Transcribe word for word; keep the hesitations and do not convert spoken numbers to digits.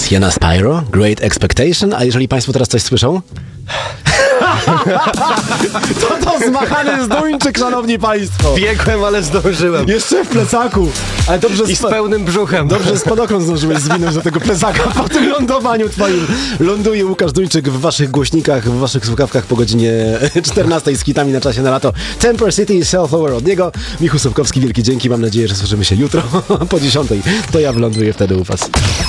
Sienna Spyro, Great Expectation, a jeżeli Państwo teraz coś słyszą? To to zmachany z Duńczyk, szanowni Państwo. Biegłem, ale zdążyłem. Jeszcze w plecaku. Ale dobrze I z pełnym brzuchem. Dobrze spadochron zdążyłeś zwinąć do tego plecaka po tym lądowaniu twoim. Ląduje Łukasz Duńczyk w waszych głośnikach, w waszych słuchawkach po godzinie czternastej z hitami na czasie na lato. Temper City i Self-Aware od niego. Michu Sobkowski, wielkie dzięki. Mam nadzieję, że słyszymy się jutro po dziesiątej. To ja wyląduję wtedy u was.